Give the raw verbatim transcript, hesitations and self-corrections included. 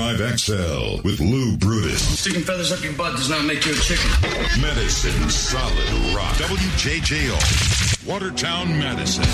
ninety-five X L with Lou Brutus. Sticking feathers up your butt does not make you a chicken. Medicine Solid Rock. W J J O. Watertown, Madison.